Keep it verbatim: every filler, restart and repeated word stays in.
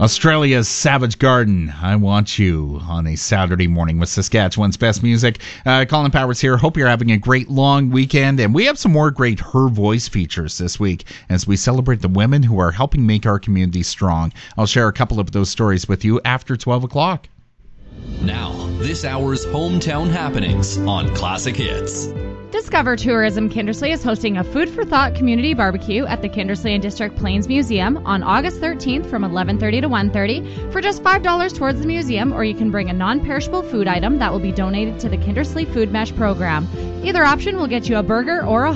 Australia's Savage Garden, I Want You, on a Saturday morning with Saskatchewan's best music. Uh, Colin Powers here. Hope you're having a great long weekend. And we have some more great Her Voice features this week as we celebrate the women who are helping make our community strong. I'll share a couple of those stories with you after twelve o'clock. Now, this hour's hometown happenings on Classic Hits. Discover Tourism Kindersley is hosting a Food for Thought community barbecue at the Kindersley and District Plains Museum on August thirteenth from eleven thirty to one thirty for just five dollars towards the museum, or you can bring a non-perishable food item that will be donated to the Kindersley Food Mesh program. Either option will get you a burger or a